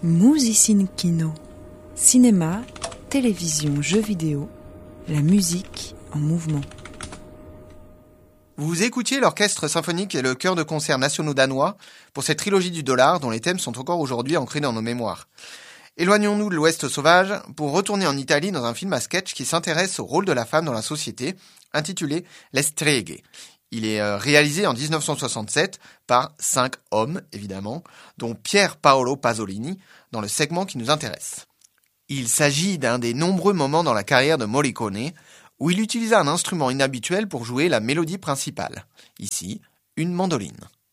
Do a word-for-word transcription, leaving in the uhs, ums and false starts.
Musicine Kino. Cinéma, télévision, jeux vidéo, la musique en mouvement. Vous écoutiez l'orchestre symphonique et le chœur de concert nationaux danois pour cette trilogie du dollar dont les thèmes sont encore aujourd'hui ancrés dans nos mémoires. Éloignons-nous de l'Ouest sauvage pour retourner en Italie dans un film à sketch qui s'intéresse au rôle de la femme dans la société, intitulé Le Streghe. Il est réalisé en dix-neuf cent soixante-sept par cinq hommes, évidemment, dont Pier Paolo Pasolini, dans le segment qui nous intéresse. Il s'agit d'un des nombreux moments dans la carrière de Morricone où il utilisa un instrument inhabituel pour jouer la mélodie principale. Ici, une mandoline.